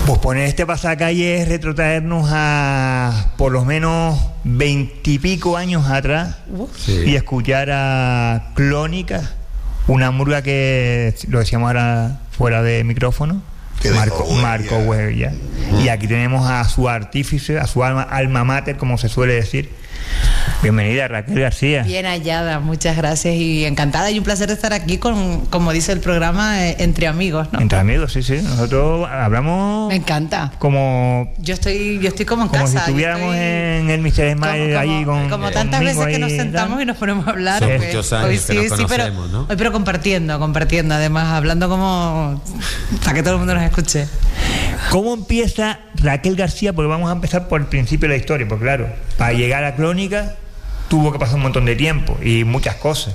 Pues poner este pasacalle es retrotraernos a por lo menos 20 y pico años atrás y escuchar a Clónica, una murga que lo decíamos ahora fuera de micrófono, Marco Huella. Y aquí tenemos a su artífice, a su alma mater, como se suele decir. Bienvenida, Raquel García. Bien hallada, muchas gracias y encantada y un placer de estar aquí con, como dice el programa, entre amigos, ¿no? Entre amigos, sí. Nosotros hablamos... Me encanta. Como... Yo estoy como en como casa. Como si estuviéramos en el Mr. Smile allí con... Como tantas veces que nos sentamos y nos ponemos a hablar. Son muchos años hoy que nos conocemos, ¿no? Hoy pero compartiendo, además, hablando como... para que todo el mundo nos escuche. ¿Cómo empieza Raquel García? Porque vamos a empezar por el principio de la historia, porque claro, para llegar a Clónica tuvo que pasar un montón de tiempo y muchas cosas.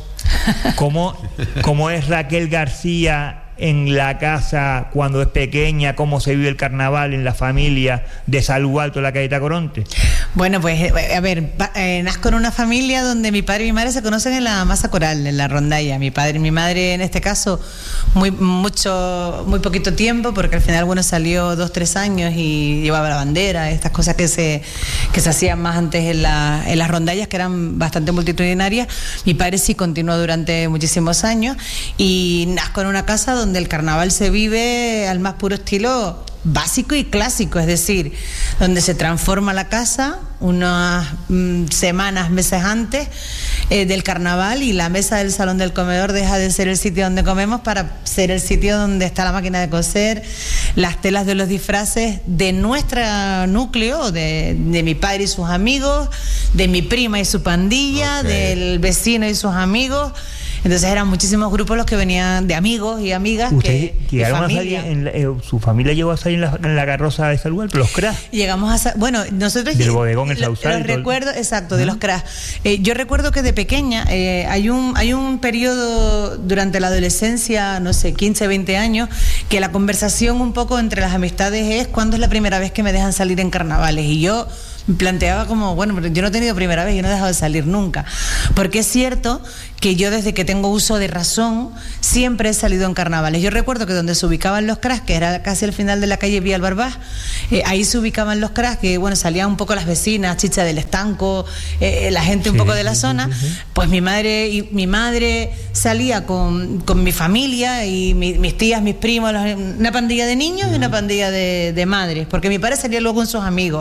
¿Cómo es Raquel García en la casa cuando es pequeña? ¿Cómo se vive el carnaval en la familia de Salud Alto, la calle Tacoronte? Bueno, pues a ver, nazco en una familia donde mi padre y mi madre se conocen en la masa coral, en la rondalla. Mi padre y mi madre, en este caso, muy poquito tiempo, porque al final, bueno, salió 2-3 años y llevaba la bandera, estas cosas que se hacían más antes en las rondallas, que eran bastante multitudinarias. Mi padre sí continuó durante muchísimos años y nazco en una casa donde el carnaval se vive al más puro estilo básico y clásico, es decir, donde se transforma la casa unas meses antes del carnaval y la mesa del salón del comedor deja de ser el sitio donde comemos para ser el sitio donde está la máquina de coser, las telas de los disfraces de nuestro núcleo, de mi padre y sus amigos, de mi prima y su pandilla, del vecino y sus amigos. Entonces eran muchísimos grupos los que venían de amigos y amigas. ¿Ustedes llegaron a salir su familia llegó a salir en la carroza de Salud Alto, los crash? Llegamos a bueno, nosotros del bodegón el Sausal. Los recuerdo, exacto, de los crash. Yo recuerdo que de pequeña hay un periodo durante la adolescencia, no sé, 15, 20 años, que la conversación un poco entre las amistades es ¿cuándo es la primera vez que me dejan salir en carnavales? Y yo me planteaba como, bueno, pero yo no he tenido primera vez, yo no he dejado de salir nunca. Porque es cierto que yo desde que tengo uso de razón siempre he salido en carnavales. Yo recuerdo que donde se ubicaban los crash, que era casi al final de la calle Vía Barbás, ahí se ubicaban los crash, que bueno, salían un poco las vecinas, Chicha del Estanco, la gente un poco de la zona. Pues mi madre salía con mi familia y mis tías, mis primos, una pandilla de niños y una pandilla de madres, porque mi padre salía luego con sus amigos.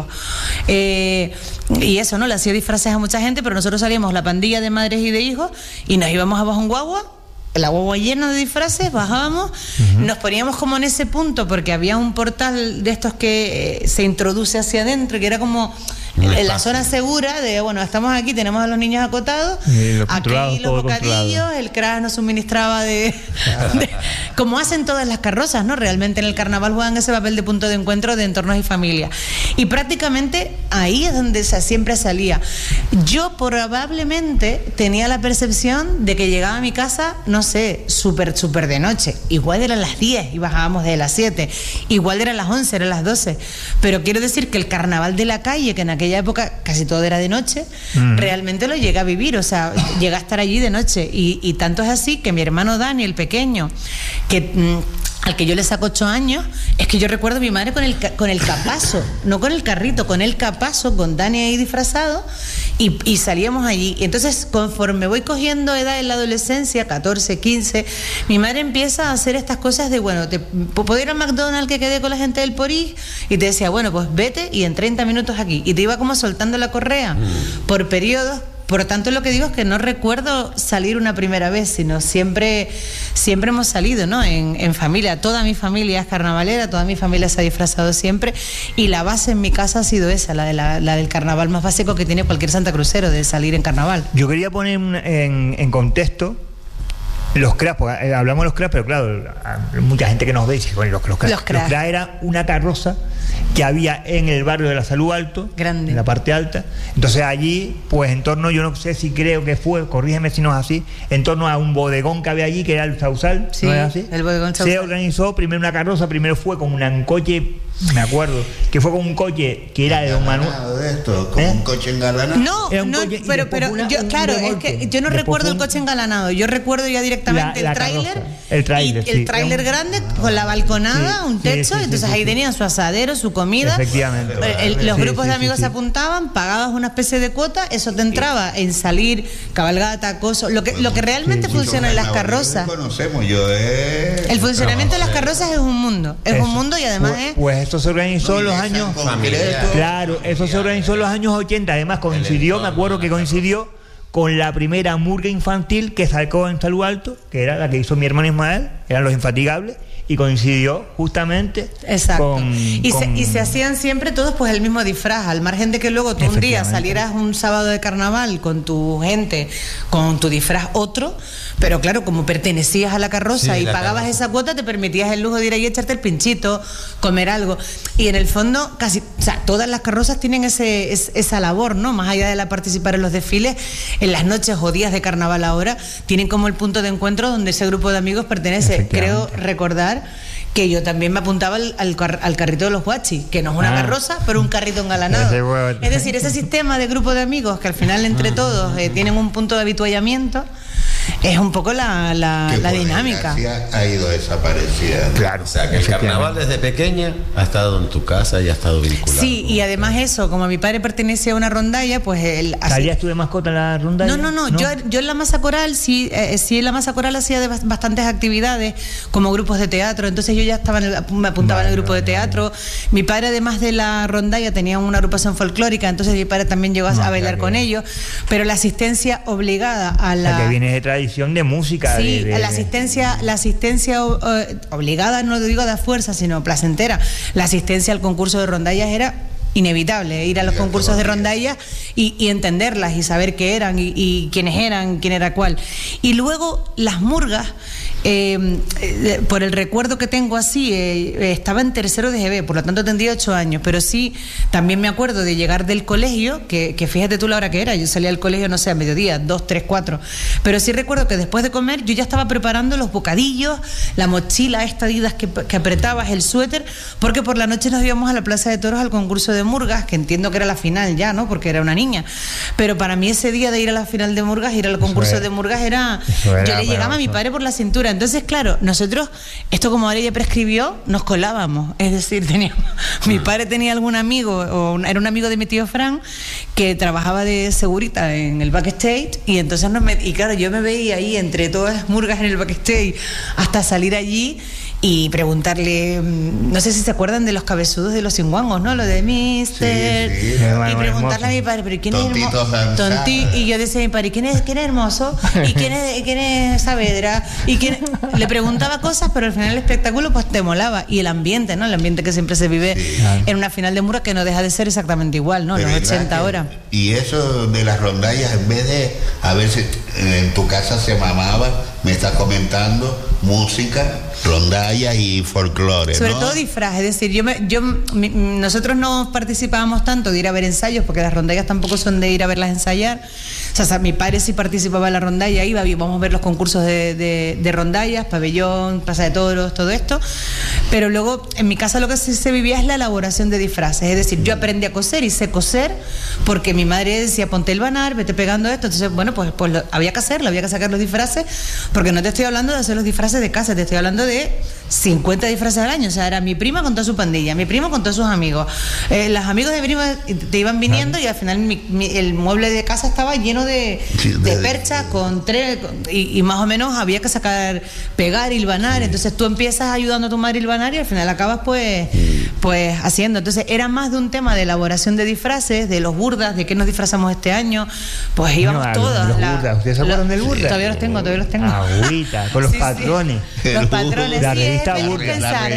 Y eso, ¿no? Le hacía disfraces a mucha gente, pero nosotros salíamos la pandilla de madres y de hijos y nos íbamos abajo en guagua, la guagua llena de disfraces, bajábamos, nos poníamos como en ese punto, porque había un portal de estos que se introduce hacia adentro, que era como en la zona segura de, bueno, estamos aquí, tenemos a los niños acotados, aquí los bocadillos, el crash nos suministraba como hacen todas las carrozas, ¿no? Realmente en el carnaval juegan ese papel de punto de encuentro de entornos y familias. Y prácticamente ahí es donde siempre salía. Yo probablemente tenía la percepción de que llegaba a mi casa, no sé, súper de noche. Igual eran las 10 y bajábamos de las 7. Igual eran las 11, eran las 12. Pero quiero decir que el carnaval de la calle, que en aquella época casi todo era de noche, realmente lo llegué a vivir, o sea, llegué a estar allí de noche. Y tanto es así que mi hermano Dani, el pequeño, al que yo le saco 8 años, es que yo recuerdo a mi madre con el capazo, no con el carrito, con el capazo, con Dani ahí disfrazado, y salíamos allí. Entonces, conforme voy cogiendo edad en la adolescencia, 14, 15, mi madre empieza a hacer estas cosas de, bueno, ¿puedo ir al McDonald's que quedé con la gente del Porís? Y te decía, bueno, pues vete y en 30 minutos aquí. Y te iba como soltando la correa por periodos. Por lo tanto, lo que digo es que no recuerdo salir una primera vez, sino siempre hemos salido, ¿no? En familia. Toda mi familia es carnavalera, toda mi familia se ha disfrazado siempre, y la base en mi casa ha sido esa, la del carnaval más básico que tiene cualquier santacrucero, de salir en carnaval. Yo quería poner en contexto los crash, porque hablamos de los crash, pero claro, hay mucha gente que nos ve y dice, bueno, los crash era una carroza que había en el barrio de la Salud Alto, grande, en la parte alta. Entonces allí, pues en torno, yo no sé si creo que fue, corrígeme si no es así, en torno a un bodegón que había allí, que era el Sausal, sí, ¿no es así? El bodegón Sausal. Se organizó primero una carroza, primero fue con un coche, me acuerdo, que fue con un coche que era de Don Manuel. De esto, como un coche engalanado. No, pero claro, es que yo no recuerdo el coche engalanado, yo recuerdo ya directamente el tráiler. El tráiler grande con la balconada, un techo, entonces ahí tenían su asadero, su comida. Efectivamente. Los grupos de amigos se apuntaban, pagabas una especie de cuota, eso te entraba en salir, cabalgata, acoso, lo que realmente funciona en las carrozas. El funcionamiento de las carrozas es un mundo, y además pues esto se organizó en los años, claro, eso se organizó en los años 80, además coincidió, me acuerdo que coincidió con la primera murga infantil que sacó en Salud Alto, que era la que hizo mi hermano Ismael, eran Los Infatigables, y coincidió justamente y se hacían siempre todos pues el mismo disfraz, al margen de que luego tú un día salieras un sábado de carnaval con tu gente, con tu disfraz otro, pero claro, como pertenecías a la carroza y pagabas esa cuota, te permitías el lujo de ir ahí a echarte el pinchito, comer algo, y en el fondo casi, o sea, todas las carrozas tienen esa labor, ¿no? Más allá de la participar en los desfiles, en las noches o días de carnaval ahora, tienen como el punto de encuentro donde ese grupo de amigos pertenece. Creo recordar que yo también me apuntaba al carrito de los guachis, que no es una carroza, pero un carrito engalanado. Es decir, ese sistema de grupo de amigos que al final entre todos tienen un punto de habituallamiento, es un poco la dinámica. Ha ido desaparecida. Claro. O sea, que el carnaval desde pequeña ha estado en tu casa y ha estado vinculado. Sí, y además eso, como mi padre pertenecía a una rondalla, pues él... ¿Salías tú de mascota en la rondalla? No. Yo en la masa coral, sí, en la masa coral hacía de bastantes actividades, como grupos de teatro, entonces yo ya me apuntaba en el grupo de teatro. Mi padre, además de la rondalla, tenía una agrupación folclórica, entonces mi padre también llegó a bailar con ellos, pero la asistencia obligada a la... que viene de tradición de música. Sí, la asistencia obligada, no lo digo de fuerza, sino placentera. La asistencia al concurso de rondallas era inevitable, ir a los concursos de rondallas y entenderlas y saber qué eran y quiénes eran, quién era cuál. Y luego las murgas, por el recuerdo que tengo así, estaba en tercero de GB, por lo tanto tendría 8 años, pero sí, también me acuerdo de llegar del colegio, que fíjate tú la hora que era, yo salía del colegio, no sé, a mediodía, 2, 3, 4, pero sí recuerdo que después de comer yo ya estaba preparando los bocadillos, la mochila esta Adidas que apretabas, el suéter, porque por la noche nos íbamos a la Plaza de Toros al concurso de murgas, que entiendo que era la final ya, ¿no? Porque era una niña, pero para mí ese día de ir a la final de murgas, ir al concurso de murgas yo le llegaba a mi padre por la cintura. Entonces, claro, nosotros, esto como ahora ya prescribió, nos colábamos, es decir, mi padre tenía algún amigo, era un amigo de mi tío Fran, que trabajaba de segurita en el backstage, y entonces y claro, yo me veía ahí entre todas las murgas en el backstage hasta salir allí y preguntarle, no sé si se acuerdan de los cabezudos de los cinguangos, ¿no? Lo de Mister, sí, y preguntarle a mi padre, pero ¿quién es hermoso? Y yo decía a mi padre, ¿quién es hermoso? ¿Y quién es Saavedra? ¿Y quién? Le preguntaba cosas, pero al final el espectáculo pues te molaba, y el ambiente, ¿no? El ambiente que siempre se vive en una final de murgas, que no deja de ser exactamente igual, ¿no? Los 80 horas. Y eso de las rondallas, en vez de, a ver si en tu casa se mamaba, me estás comentando, música, rondalla y folclore, sobre todo disfraz, es decir, nosotros no participábamos tanto de ir a ver ensayos, porque las rondallas tampoco son de ir a verlas ensayar. O sea, mi padre sí participaba en la rondalla, íbamos a ver los concursos de rondallas, pabellón, Plaza de Toros, todo esto, pero luego en mi casa lo que se vivía es la elaboración de disfraces, es decir, yo aprendí a coser y sé coser porque mi madre decía, ponte el banar, vete pegando esto, entonces bueno, pues había que hacerlo, había que sacar los disfraces, porque no te estoy hablando de hacer los disfraces de casa, te estoy hablando de 50 disfraces al año. O sea, era mi prima con toda su pandilla, mi primo con todos sus amigos, los amigos de mi prima te iban viniendo, y al final el mueble de casa estaba lleno de perchas y más o menos había que sacar, pegar, hilvanar. Entonces tú empiezas ayudando a tu madre a hilvanar y al final acabas pues haciendo. Entonces era más de un tema de elaboración de disfraces, de los burdas, de qué nos disfrazamos este año, pues íbamos todos. ¿Ustedes se acuerdan del burda? Todavía los tengo. Agüita, con los patrones. Los patrones, la revista burda.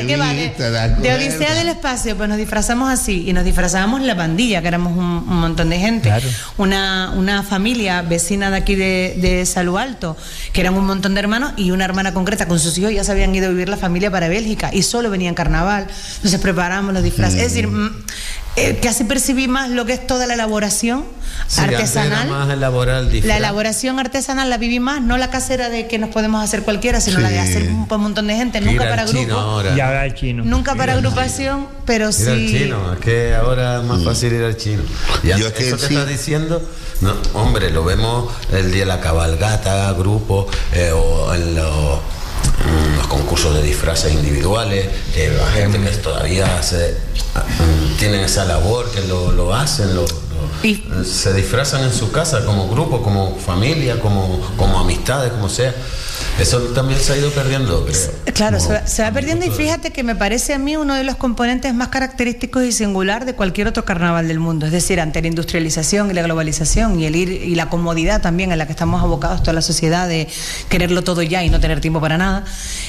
De Odisea del Espacio, pues nos disfrazamos así, y nos disfrazábamos la pandilla, que éramos un montón de gente. Claro. Una familia vecina de aquí de Salud Alto, que eran un montón de hermanos, y una hermana concreta con sus hijos ya se habían ido a vivir la familia para Bélgica, y solo venía en carnaval. Entonces preparábamos preparamos los disfraces. Es decir, casi percibí más lo que es toda la elaboración artesanal. Era más elaborar el disfraz. La elaboración artesanal la viví más, no la casera de que nos podemos hacer cualquiera, sino la de hacer un montón de gente, nunca para grupo. Y ahora el chino. Nunca para agrupación, pero sí. Ir al chino, es que ahora es más fácil ir al chino. Y Yo es que eso que sí. estás diciendo, no, hombre, lo vemos el día de la cabalgata, grupo, o en los concursos de disfraces individuales, la gente que todavía tienen esa labor, que lo hacen, se disfrazan en su casa como grupo, como familia, como amistades, como sea. Eso también se ha ido perdiendo, creo. Claro, se va perdiendo, y fíjate que me parece a mí uno de los componentes más característicos y singular de cualquier otro carnaval del mundo. Es decir, ante la industrialización y la globalización y la comodidad también en la que estamos abocados toda la sociedad de quererlo todo ya y no tener tiempo para nada,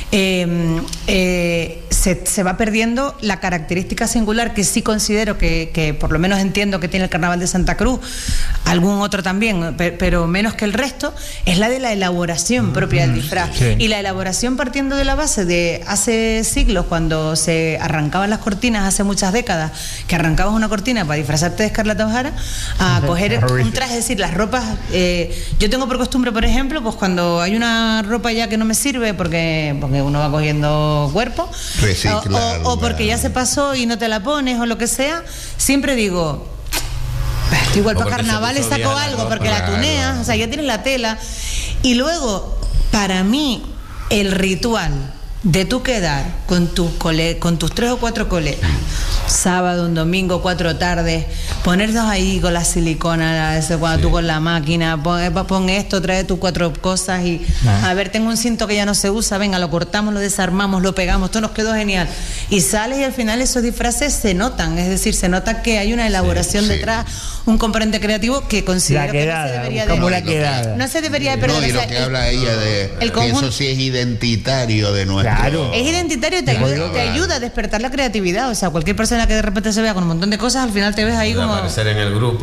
se va perdiendo la característica singular que sí considero que por lo menos entiendo que tiene el Carnaval de Santa Cruz, algún otro también, pero menos que el resto, es la de la elaboración propia del disfraz. Sí. Y la elaboración partiendo de la base de hace siglos, cuando se arrancaban las cortinas, hace muchas décadas, que arrancabas una cortina para disfrazarte de Escarlata O'Hara, a coger un traje, es decir, las ropas. Yo tengo por costumbre, por ejemplo, pues cuando hay una ropa ya que no me sirve porque uno va cogiendo cuerpo, o porque ya se pasó y no te la pones o lo que sea, siempre digo, igual para carnavales saco algo, porque la tuneas, o sea, ya tienes la tela. Y luego, para mí, el ritual de tú quedar con tus 3 o 4 colegas, sábado, un domingo, 4 tardes, ponernos ahí con la silicona, cuando tú con la máquina, pon esto, trae tus 4 cosas y a ver, tengo un cinto que ya no se usa, venga, lo cortamos, lo desarmamos, lo pegamos, esto nos quedó genial. Y sales y al final esos disfraces se notan, es decir, se nota que hay una elaboración detrás, un componente creativo que considero que no se debería de... No se debería de perder. No, y lo que habla ella de que eso sí es identitario de nuestro... Claro. Es identitario y te ayuda a despertar la creatividad. O sea, cualquier persona que de repente se vea con un montón de cosas, al final te ves ahí como... Aparecer en el grupo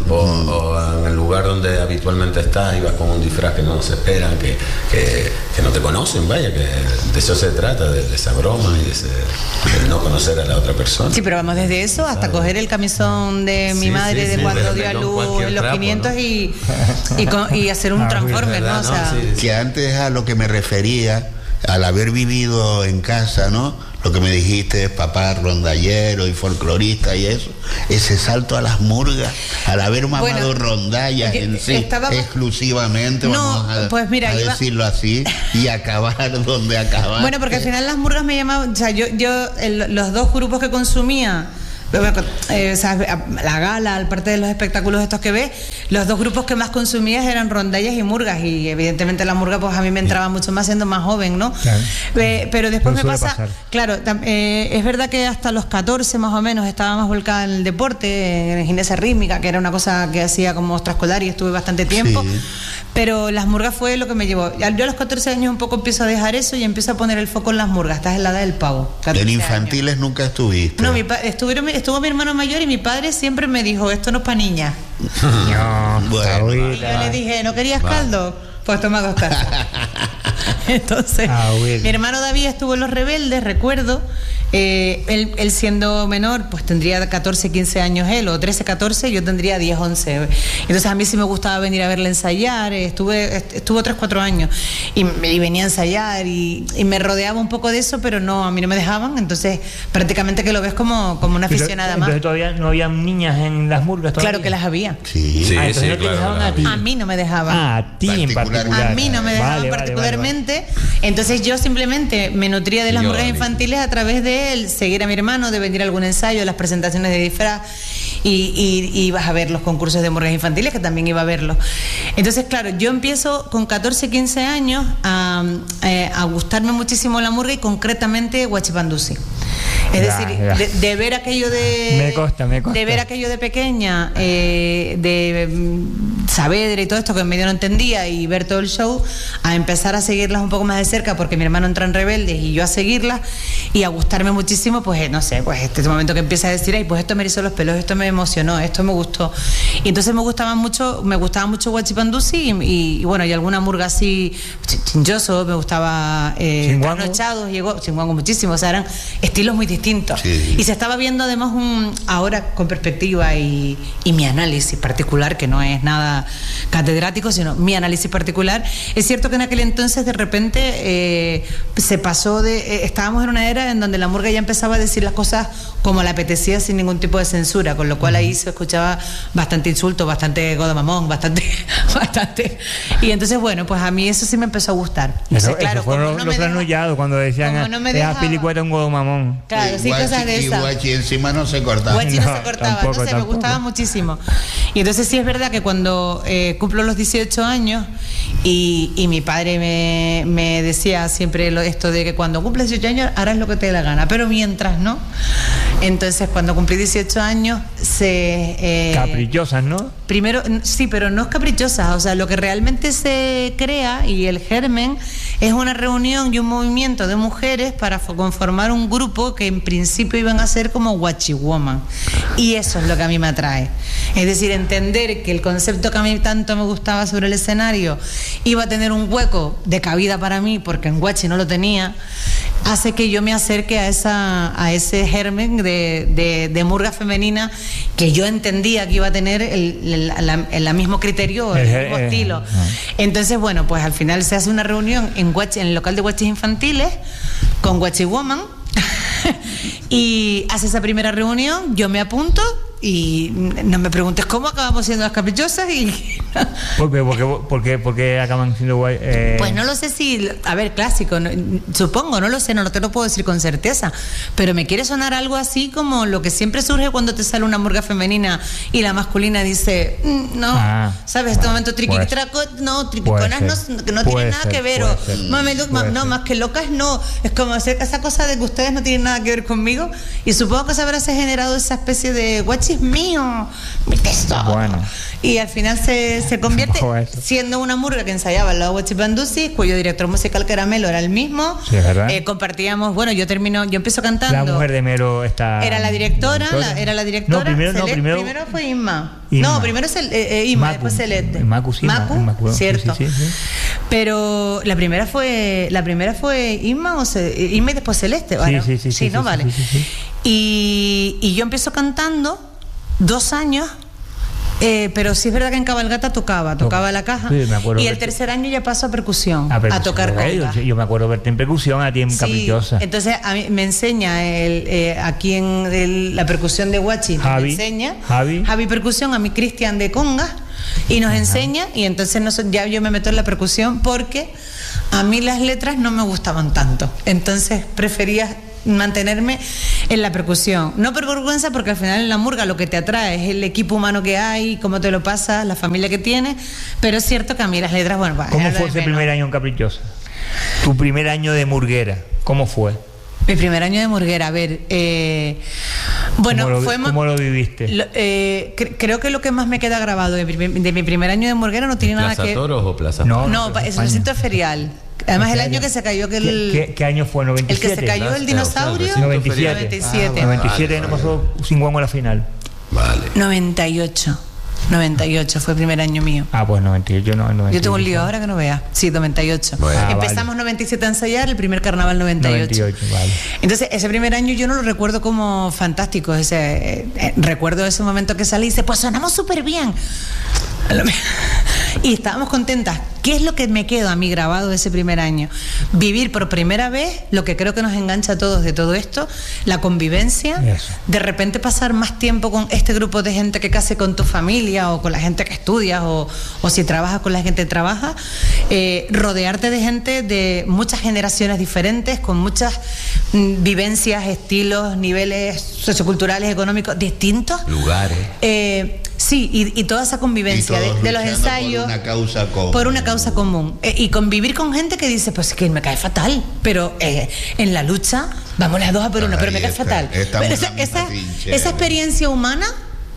o en el lugar donde habitualmente estás y vas con un disfraz que no se esperan, que no te conocen, vaya, que de eso se trata, de esa broma y de no conocer a la otra persona. Sí, pero vamos desde eso hasta coger el camisón de mi madre de cuando dio a luz en los 500, ¿no? y hacer un transformer, ¿no? O sea, que antes a lo que me refería, al haber vivido en casa, ¿no? Lo que me dijiste, papá rondallero y folclorista y eso, ese salto a las murgas, al haber mamado rondallas en sí, exclusivamente, vamos a decirlo así, y acabar donde acabar. Bueno, porque al final las murgas me llamaban, o sea, los 2 grupos que consumía, o sea, la gala, al parte de los espectáculos estos que ves, los 2 grupos que más consumías eran rondallas y murgas, y evidentemente la murga pues a mí me entraba mucho más siendo más joven, ¿no? Claro. Pero después me pasa, claro, es verdad que hasta los 14 más o menos estaba más volcada en el deporte, en gimnasia rítmica, que era una cosa que hacía como extraescolar y estuve bastante tiempo, pero las murgas fue lo que me llevó. Yo a los 14 años un poco empiezo a dejar eso y empiezo a poner el foco en las murgas. Estás en la edad del pavo. ¿En infantiles nunca estuviste? No, estuvo mi hermano mayor y mi padre siempre me dijo, esto no es para niñas. Bueno, y yo le dije, ¿no querías caldo? Pues toma 2 tazas. Entonces, mi hermano David estuvo en Los Rebeldes, recuerdo. Él siendo menor, pues tendría 14, 15 años él, o 13, 14, yo tendría 10, 11. Entonces a mí sí me gustaba venir a verle ensayar, estuvo 3, 4 años y venía a ensayar y me rodeaba un poco de eso, pero no, a mí no me dejaban, entonces prácticamente que lo ves como una aficionada más. Entonces todavía no había niñas en las murgas todavía. Claro que las había. Sí, entonces no te dejaban a ti. A mí no me dejaban. A ti en particular. A mí no me dejaban particularmente. Entonces yo simplemente me nutría de las murgas infantiles a través de seguir a mi hermano, de venir a algún ensayo, las presentaciones de disfraz y ibas a ver los concursos de murgas infantiles, que también iba a verlos. Entonces, claro, yo empiezo con 14, 15 años a gustarme muchísimo la murga y concretamente Huachipandusi. Es decir, de ver aquello de... Me consta. De ver aquello de pequeña, Saavedra y todo esto que en medio no entendía, y ver todo el show, a empezar a seguirlas un poco más de cerca, porque mi hermano entra en Rebeldes y yo a seguirlas, y a gustarme muchísimo, pues no sé, pues este momento que empieza a decir, ay, pues esto me erizó los pelos, esto me emocionó, esto me gustó. Y entonces me gustaba mucho Guachipandusi y bueno, y alguna murga así, Chinchoso, me gustaba Trasnochados, llegó Chinguango muchísimo, o sea, eran estilos muy distintos. Sí. Y se estaba viendo además ahora con perspectiva y mi análisis particular, que no es nada catedrático, sino mi análisis particular. Es cierto que en aquel entonces de repente se pasó estábamos en una era en donde la murga ya empezaba a decir las cosas como le apetecía, sin ningún tipo de censura, con lo cual ahí se escuchaba bastante insulto, bastante godamamón, bastante. Y entonces, bueno, pues a mí eso sí me empezó a gustar. Eso, claro, fueron los trasnochados cuando decían, esa pilicueta un godamamón. Claro, sí, cosas de esas. Y Guachi encima no se cortaba. Guachi no se cortaba, entonces me gustaba muchísimo. Y entonces sí es verdad que cuando cumplo los 18 años y mi padre me decía siempre esto de que cuando cumples 18 años harás lo que te dé la gana, pero mientras no. Entonces cuando cumplí 18 años caprichosas, ¿no? Primero, sí, pero no es caprichosas, o sea, lo que realmente se crea y el germen es una reunión y un movimiento de mujeres para conformar un grupo que en principio iban a ser como Guachi Woman, y eso es lo que a mí me atrae, es decir, entender que el concepto que a mí tanto me gustaba sobre el escenario iba a tener un hueco de cabida para mí, porque en Guachi no lo tenía, hace que yo me acerque a ese germen de murga femenina que yo entendía que iba a tener el mismo criterio, el mismo estilo. Entonces, bueno, pues al final se hace una reunión en el local de Guachis infantiles con Guachi Woman y hace esa primera reunión, yo me apunto y no me preguntes cómo acabamos siendo las caprichosas y ¿Por qué acaban siendo guay? Pues no lo sé si, a ver, clásico, supongo, no lo sé, no te lo puedo decir con certeza, pero me quiere sonar algo así como lo que siempre surge cuando te sale una murga femenina y la masculina dice, no, ¿sabes? Este momento triquitraco, no, triquiconas no tienen nada que ver, no, más que locas no, es como hacer esa cosa de que ustedes no tienen nada que ver conmigo, y supongo que se habrá generado esa especie de guachi es mío, mi tesoro. Bueno. Y al final se convierte siendo una murga que ensayaba al lado de Guachipandusi, cuyo director musical, que era Melo, era el mismo. Sí, es verdad. Compartíamos, bueno, yo empiezo cantando. La mujer de Melo está... Era la directora, No, primero fue Inma. No, primero es Inma, Macu, después Celeste. Macu, cierto. Sí. Pero la primera fue Inma Inma y después Celeste, ¿vale? Sí, ¿no? Vale. Sí. Y yo empiezo cantando 2 años, pero sí es verdad que en Cabalgata tocaba la caja, sí, me acuerdo, y el tercer año ya paso a percusión, a tocar conga. Yo me acuerdo verte en percusión, a ti en Caprichosa. Entonces a mí me enseña aquí en la percusión de Guachi, Javi percusión, a mí Cristian de conga, y nos enseña, y entonces ya yo me meto en la percusión porque a mí las letras no me gustaban tanto, entonces prefería mantenerme en la percusión, no por vergüenza, porque al final en la murga lo que te atrae es el equipo humano que hay, cómo te lo pasas, la familia que tienes, pero es cierto que a mí las letras, bueno, ¿cómo fue ese primer año en Caprichosa? Tu primer año de murguera, ¿cómo fue? Mi primer año de murguera, a ver, bueno, ¿cómo lo viviste? Creo que lo que más me queda grabado de mi primer año de murguera no tiene nada que... ¿Plaza Toros o Plaza? No, es el recinto ferial. Además, el año que se cayó... ¿Qué año fue? ¿97? El que se cayó el dinosaurio. 97. 97 no pasó sin guango a la final. Vale. 98 fue el primer año mío. Pues 98 no. 98. Yo tengo un lío ahora que no veas. Sí, 98. Empezamos 97 a ensayar, el primer carnaval 98. Vale. Entonces, ese primer año yo no lo recuerdo como fantástico. Recuerdo ese momento que salí y dice, pues sonamos súper bien. Y estábamos contentas. ¿Qué es lo que me quedó a mí grabado de ese primer año? Vivir por primera vez lo que creo que nos engancha a todos de todo esto, la convivencia. Eso. De repente pasar más tiempo con este grupo de gente que casi con tu familia o con la gente que estudias o si trabajas con la gente que trabaja, rodearte de gente de muchas generaciones diferentes, con muchas vivencias, estilos, niveles socioculturales, económicos distintos. Lugares. Sí, y toda esa convivencia de los ensayos por una causa común. Y convivir con gente que dice, pues es que me cae fatal, pero en la lucha vamos las dos a por una, pero me cae fatal. Pero esa experiencia humana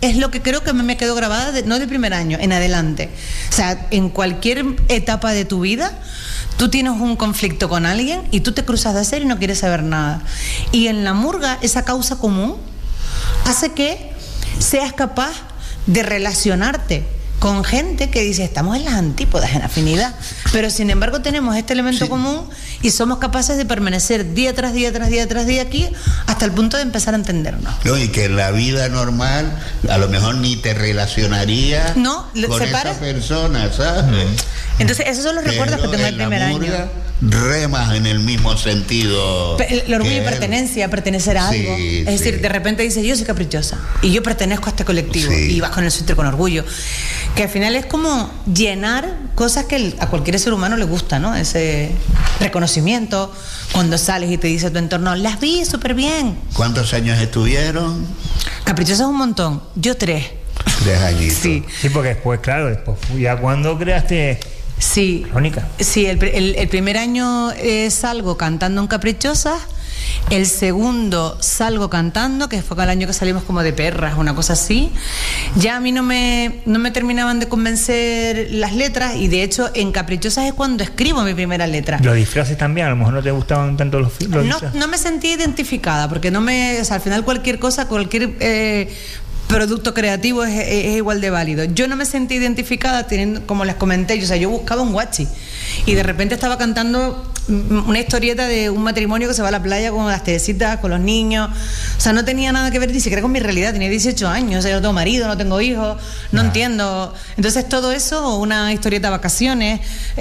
es lo que creo que me quedó grabada, no del primer año, en adelante. O sea, en cualquier etapa de tu vida, tú tienes un conflicto con alguien y tú te cruzas de hacer y no quieres saber nada. Y en la murga, esa causa común hace que seas capaz de relacionarte con gente que dice, estamos en las antípodas, en afinidad, pero sin embargo tenemos este elemento común y somos capaces de permanecer día tras día, tras día, tras día aquí, hasta el punto de empezar a entendernos. No, y que en la vida normal a lo mejor ni te relacionarías con esa persona, ¿sabes? Entonces esos son los recuerdos que tengo del primer año. Remas en el mismo sentido. El orgullo y pertenencia, pertenecer a algo. Es decir, de repente dices, yo soy caprichosa y yo pertenezco a este colectivo, y vas con el suéter con orgullo. Que al final es como llenar cosas que a cualquier ser humano le gusta, ¿no? Ese reconocimiento, cuando sales y te dice tu entorno, las vi súper bien. ¿Cuántos años estuvieron? Caprichosas un montón, yo 3. 3 añitos. Sí, porque después, claro, ya cuando creaste... Sí, Crónica. Sí, el primer año salgo cantando en Caprichosas, el segundo salgo cantando, que fue el año que salimos como de perras, una cosa así. Ya a mí no me terminaban de convencer las letras, y de hecho en Caprichosas es cuando escribo mi primera letra. Los disfraces también, a lo mejor no te gustaban tanto los disfraces. No me sentí identificada, porque o sea, al final cualquier cosa, cualquier... producto creativo es igual de válido. Yo no me sentí identificada teniendo, como les comenté, yo buscaba un guachi y de repente estaba cantando una historieta de un matrimonio que se va a la playa con las teresitas, con los niños. O sea, no tenía nada que ver ni siquiera con mi realidad. Tenía 18 años, o sea, yo no tengo marido, no tengo hijos, no entiendo. Entonces todo eso, una historieta de vacaciones,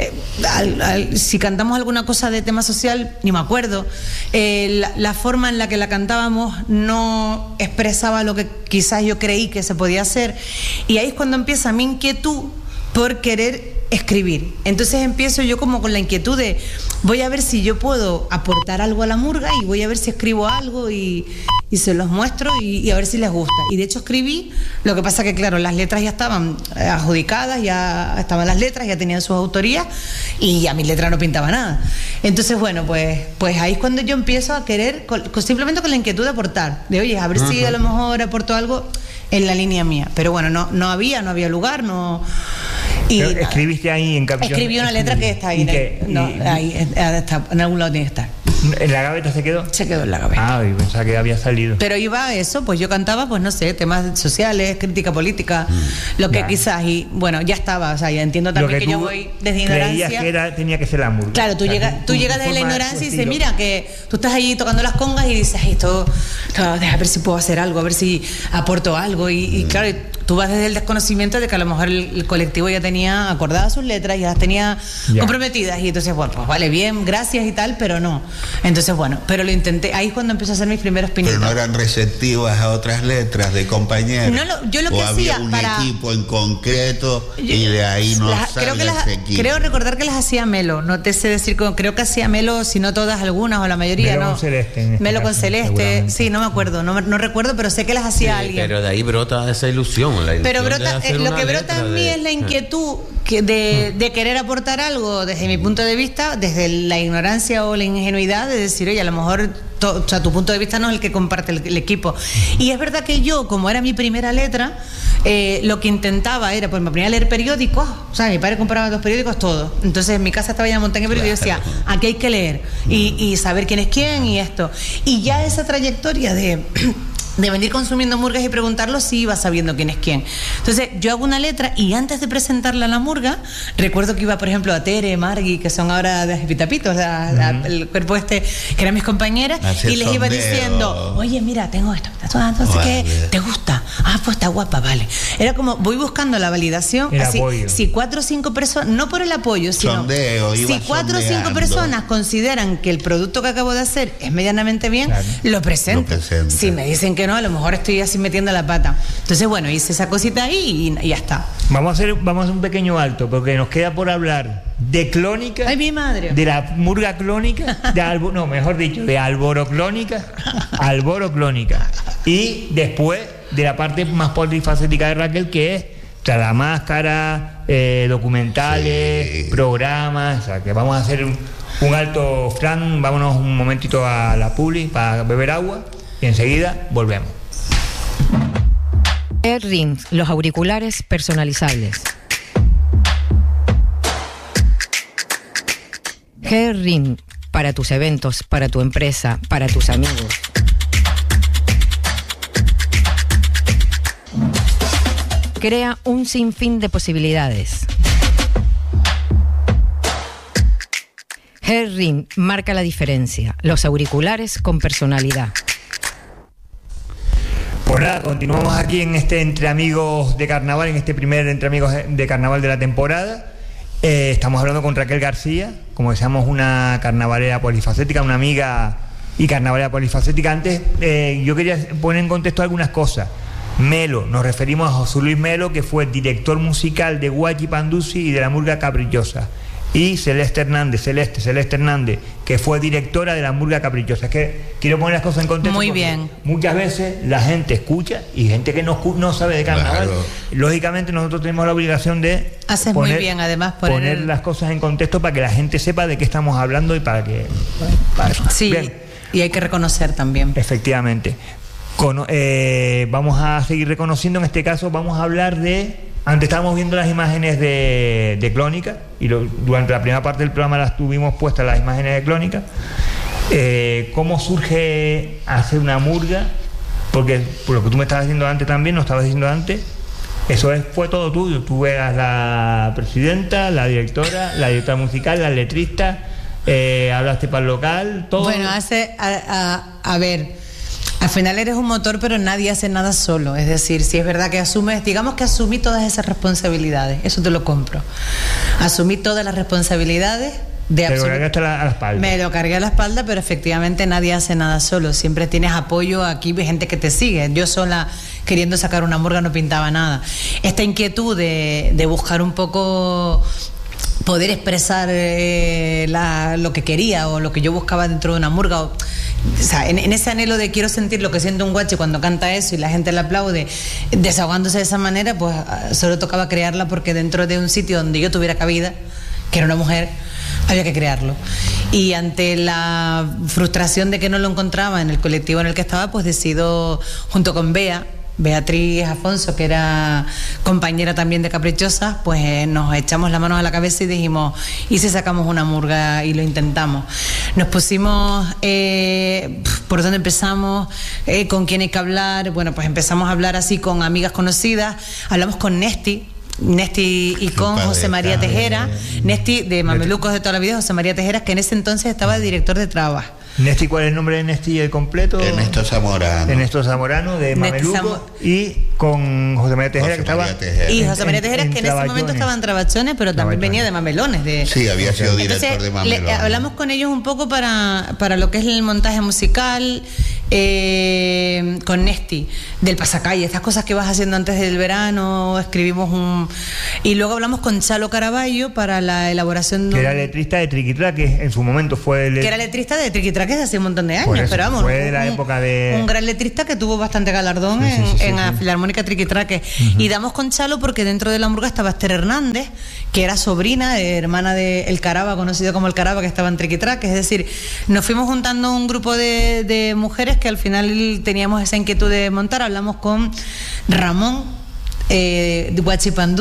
si cantamos alguna cosa de tema social, ni me acuerdo. La forma en la que la cantábamos no expresaba lo que quizás yo creí que se podía hacer, y ahí es cuando empieza mi inquietud por querer escribir. Entonces empiezo yo como con la inquietud de voy a ver si yo puedo aportar algo a la murga, y voy a ver si escribo algo y se los muestro y a ver si les gusta. Y de hecho escribí, lo que pasa que claro, las letras ya estaban adjudicadas, ya estaban las letras, ya tenían sus autorías y a mi letra no pintaba nada. Entonces bueno, pues ahí es cuando yo empiezo a querer, simplemente con la inquietud de aportar, de oye, a ver si a lo mejor aporto algo en la línea mía. Pero bueno, no había lugar, y ¿escribiste ahí en Caprichosas? Escribí una letra que está ahí, ahí está, en algún lado tiene que estar. ¿En la gaveta se quedó? Se quedó en la gaveta. Y pensaba que había salido. Pero iba a eso, pues yo cantaba, pues no sé, temas sociales, crítica política, lo que quizás, y bueno, ya estaba, o sea, ya entiendo también que yo voy desde ignorancia. Creías que tenía que ser la murga. Claro, tú llegas desde la ignorancia y dices, mira, que tú estás allí tocando las congas y dices, esto, claro, a ver si puedo hacer algo, a ver si aporto algo, y claro, tú vas desde el desconocimiento de que a lo mejor el colectivo ya tenía acordadas sus letras, ya las tenía comprometidas, y entonces, bueno, pues vale, bien, gracias y tal, pero no. Entonces, bueno, pero lo intenté. Ahí es cuando empecé a hacer mis primeros pinitos. Pero no eran receptivas a otras letras de compañeros. Yo lo que hacía un equipo en concreto y de ahí no sale ese equipo. Creo recordar que las hacía Melo. No te sé decir cómo. Creo que hacía Melo, si no todas, algunas o la mayoría. Melo no. Con Celeste. Melo con Celeste. Sí, no me acuerdo. No recuerdo, pero sé que las hacía alguien. Pero de ahí brota esa ilusión. Pero brota, lo que brota en mí es la inquietud de querer aportar algo desde mi punto de vista, desde la ignorancia o la ingenuidad, de decir, oye, a lo mejor o sea, tu punto de vista no es el que comparte el equipo. Y es verdad que yo, como era mi primera letra, lo que intentaba era, pues me ponía a leer periódicos, o sea, mi padre compraba 2 periódicos, todos. Entonces en mi casa estaba ya un montón de periódicos y yo decía, aquí hay que leer y saber quién es quién y esto. Y ya esa trayectoria de venir consumiendo murgas y preguntarlo, sí iba sabiendo quién es quién. Entonces yo hago una letra y antes de presentarla a la murga, recuerdo que iba, por ejemplo, a Tere, Margui, que son ahora de Pitapitos, el cuerpo que eran mis compañeras, y les iba diciendo, oye, mira, tengo esto, entonces, ¿qué? ¿Te gusta? Pues está guapa, vale. Era como, voy buscando la validación, así, si 4 o 5 personas, no por el apoyo, sino si 4 o 5 personas consideran que el producto que acabo de hacer es medianamente bien, lo presento. Si me dicen que no, a lo mejor estoy así metiendo la pata. Entonces, bueno, hice esa cosita ahí y ya está. Vamos a hacer un pequeño alto, porque nos queda por hablar de Clónica. ¡Ay, mi madre! De la murga clónica, mejor dicho, de Alboro Clónica, y después de la parte más polifacética de Raquel, que es la máscara, documentales, programas. O sea, que vamos a hacer un alto, Fran, vámonos un momentito a la publi para beber agua y enseguida volvemos. AirRing, los auriculares personalizables. AirRing, para tus eventos, para tu empresa, para tus amigos. Crea un sinfín de posibilidades. AirRing marca la diferencia. Los auriculares con personalidad. Pues nada, continuamos aquí en este Entre Amigos de Carnaval, en este primer Entre Amigos de Carnaval de la temporada. Estamos hablando con Raquel García, como decíamos, una carnavalera polifacética, una amiga y carnavalera polifacética. Antes yo quería poner en contexto algunas cosas. Melo, nos referimos a José Luis Melo, que fue director musical de Guachi Pandusi y de la Murga Caprichosa. Y Celeste Hernández, que fue directora de la Murga Caprichosa. Es que quiero poner las cosas en contexto. Muy bien. Muchas veces la gente escucha y gente que no sabe de carnaval. Claro. Lógicamente nosotros tenemos la obligación de muy bien, además, poner las cosas en contexto para que la gente sepa de qué estamos hablando y para que... Sí, bien. Y hay que reconocer también. Efectivamente. Vamos a seguir reconociendo, en este caso vamos a hablar de... Antes estábamos viendo las imágenes de Clónica y durante la primera parte del programa las tuvimos puestas las imágenes de Clónica. ¿Cómo surge hacer una murga? Porque por lo que tú me estabas diciendo antes también, nos estabas diciendo antes, fue todo tuyo. Tú eras la presidenta, la directora musical, la letrista, hablaste para el local, todo. Bueno, a ver... Al final eres un motor, pero nadie hace nada solo. Es decir, si es verdad que digamos que asumí todas esas responsabilidades, eso te lo compro. Asumí todas las responsabilidades de Te lo cargaste a la espalda. Me lo cargué a la espalda, pero efectivamente nadie hace nada solo. Siempre tienes apoyo aquí, gente que te sigue. Yo sola, queriendo sacar una murga, no pintaba nada. Esta inquietud de buscar un poco... poder expresar lo que quería o lo que yo buscaba dentro de una murga, o sea, en ese anhelo de quiero sentir lo que siente un guachi cuando canta eso y la gente le aplaude, desahogándose de esa manera, pues solo tocaba crearla, porque dentro de un sitio donde yo tuviera cabida, que era una mujer, había que crearlo. Y ante la frustración de que no lo encontraba en el colectivo en el que estaba, pues decido, junto con Beatriz Afonso, que era compañera también de Caprichosas, pues nos echamos las manos a la cabeza y dijimos, ¿y si sacamos una murga? Y lo intentamos. Nos pusimos, ¿por dónde empezamos? ¿Con quién hay que hablar? Bueno, pues empezamos a hablar así con amigas conocidas. Hablamos con Nesti y con José María Tejera. Nesti de Mamelucos de toda la vida, José María Tejera, que en ese entonces estaba de director de Trabas. Nesti, ¿cuál es el nombre de Nesti el completo? Ernesto Zamorano de Mameluco, y con José María Tejera, que estaba... Y José María Tejera, que en ese momento estaba en Trabachones, pero también venía de Mamelones. Sí, había sido director de Mamelones. Hablamos con ellos un poco para lo que es el montaje musical, con Nesti, del pasacalle, estas cosas que vas haciendo antes del verano. Escribimos y luego hablamos con Chalo Caraballo para la elaboración que era letrista de Triquitraques, en su momento fue que era letrista de Triquitraques hace un montón de años, eso, pero vamos, fue de la época de... un gran letrista que tuvo bastante galardón en la Filarmónica Triquitraques. Y damos con Chalo porque dentro de la murga estaba Esther Hernández, que era sobrina, hermana de El Caraba, conocido como El Caraba, que estaba en Triquitraques. Es decir, nos fuimos juntando un grupo de mujeres que al final teníamos esa inquietud de montar. Hablamos con Ramón de Guachipandú,